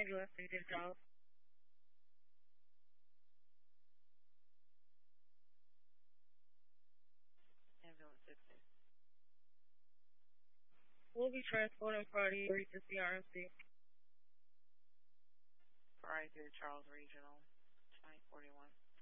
Angeles, St. Charles. Ambulance 60. We'll be transporting Friday to CRMC. Friday through Charles Regional. 2041.